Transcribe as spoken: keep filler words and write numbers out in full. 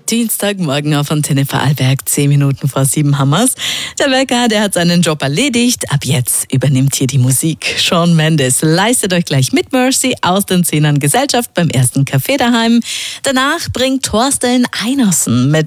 Dienstagmorgen auf Antenne Vorarlberg, zehn Minuten vor sieben Hammers. Der Wecker, der hat seinen Job erledigt. Ab jetzt übernimmt hier die Musik. Shawn Mendes leistet euch gleich mit Mercy aus den Zehnern Gesellschaft beim ersten Café daheim. Danach bringt Thorsten Einersen mit